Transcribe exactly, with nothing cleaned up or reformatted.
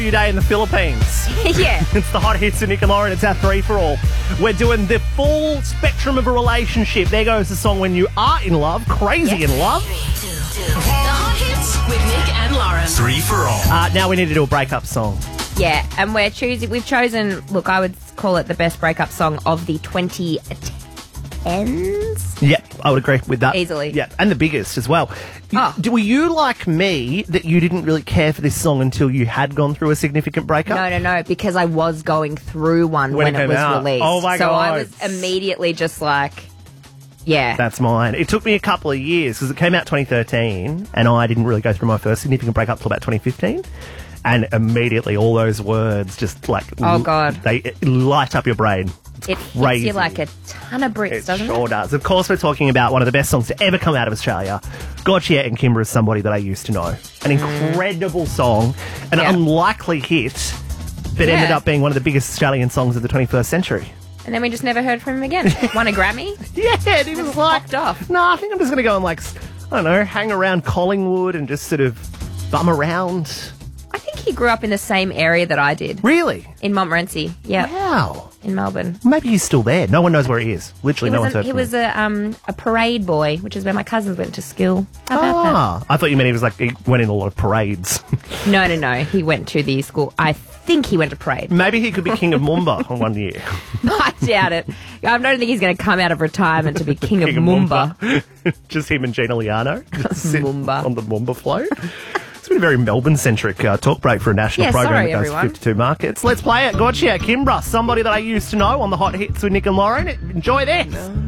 day in the Philippines. Yeah. It's the hot hits of Nick and Lauren. It's our three for all. We're doing the full spectrum of a relationship. There goes the song When You Are in Love, Crazy Yes. in Love. The hot hits with Nick and Lauren. Three for all. Uh, now we need to do a breakup song. Yeah, and we're choosing, we've chosen, look, I would call it the best breakup song of the twenty tens. Yep, I would agree with that. Easily. Yeah, and the biggest as well. You- Oh. do- Were you like me that you didn't really care for this song until you had gone through a significant breakup? No, no, no, because I was going through one When when, it it, came was out. released. Oh my so God. I was immediately just like, yeah. That's mine. It took me a couple of years because it came out twenty thirteen and I didn't really go through my first significant breakup till about twenty fifteen. And immediately all those words just like... Oh, God. They light up your brain. It's It hits crazy. you like a ton of bricks, It doesn't sure it? does. Of course, we're talking about one of the best songs to ever come out of Australia. Gotcha and Kimber is somebody that I used to know. An incredible song, an Yeah. unlikely hit that Yeah. ended up being one of the biggest Australian songs of the twenty-first century. And then we just never heard from him again. Won a Grammy? Yeah, and he was like, popped off. No, I think I'm just going to go and like, s- I don't know, hang around Collingwood and just sort of bum around. I think he grew up in the same area that I did, Really? in Montmorency. Yeah, Wow. in Melbourne. Maybe he's still there. No one knows where he is. Literally, He no was, one's a, heard he from was him. a um a parade boy, which is where my cousins went to school. How about Ah, I thought you meant he was like, he went in a lot of parades. that? No, no, no. He went to the school. I think he went to parade. Maybe he could be king of Mumba on one year. I doubt it. I don't think he's going to come out of retirement to be king, of Mumba. Just him and Gina Liano. Just sit Mumba. on the Mumba float. It's been a very Melbourne-centric uh, talk break for a national Yeah, program sorry, that does everyone. fifty-two markets. Let's play it. Gotcha, Kimbra, somebody that I used to know on the hot hits with Nick and Lauren. Enjoy this.